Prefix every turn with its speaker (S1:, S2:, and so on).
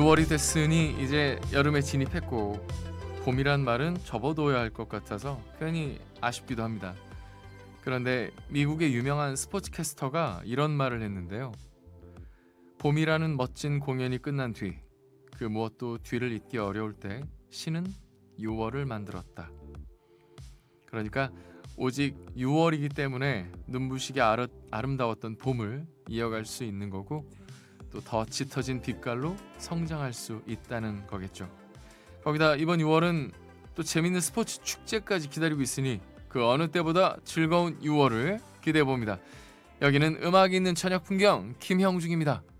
S1: 6월이 됐으니 이제 여름에 진입했고 봄이란 말은 접어둬야 할 것 같아서 괜히 아쉽기도 합니다. 그런데 미국의 유명한 스포츠캐스터가 이런 말을 했는데요. 봄이라는 멋진 공연이 끝난 뒤 그 무엇도 뒤를 잇기 어려울 때 신은 6월을 만들었다. 그러니까 오직 6월이기 때문에 눈부시게 아름다웠던 봄을 이어갈 수 있는 거고 또 더 짙어진 빛깔로 성장할 수 있다는 거겠죠. 거기다 이번 6월은 또 재밌는 스포츠 축제까지 기다리고 있으니 그 어느 때보다 즐거운 6월을 기대해 봅니다. 여기는 음악이 있는 저녁 풍경 김형중입니다.